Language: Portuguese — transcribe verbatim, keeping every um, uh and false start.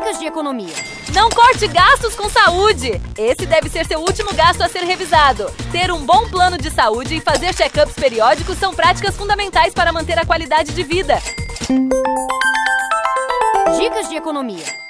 Dicas de economia. Não corte gastos com saúde! Esse deve ser seu último gasto a ser revisado. Ter um bom plano de saúde e fazer check-ups periódicos são práticas fundamentais para manter a qualidade de vida. Dicas de economia.